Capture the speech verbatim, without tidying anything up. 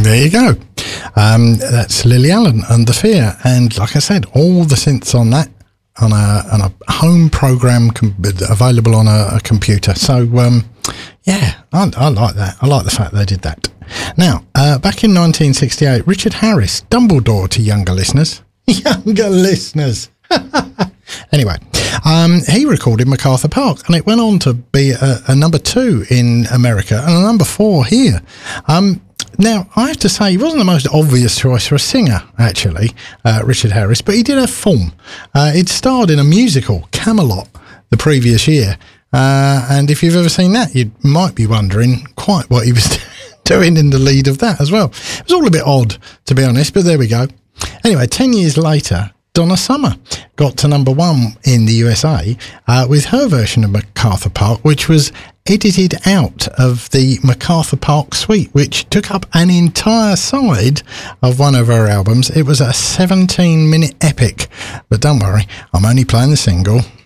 There you go. Um, that's Lily Allen and The Fear. And like I said, all the synths on that on a on a home program com- available on a, a computer. So, um, yeah, I, I like that. I like the fact they did that. Now, uh, back in nineteen sixty-eight, Richard Harris, Dumbledore to younger listeners. Younger listeners. Anyway, um, he recorded MacArthur Park, and it went on to be a, a number two in America and a number four here. Um, now, I have to say, he wasn't the most obvious choice for a singer, actually, uh, Richard Harris, but he did have form. Uh, he'd starred in a musical, Camelot, the previous year, uh, and if you've ever seen that, you might be wondering quite what he was doing in the lead of that as well. It was all a bit odd, to be honest, but there we go. Anyway, ten years later, Donna Summer got to number one in the U S A uh, with her version of MacArthur Park, which was edited out of the MacArthur Park suite, which took up an entire side of one of her albums. It was a seventeen minute epic, but don't worry, I'm only playing the single.